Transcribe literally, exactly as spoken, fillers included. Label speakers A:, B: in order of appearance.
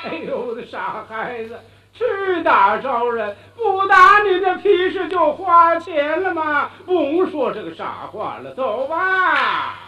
A: 哎呦，我的傻孩子，去打招人，不打你这皮实就花钱了吗？不说这个傻话了，走吧。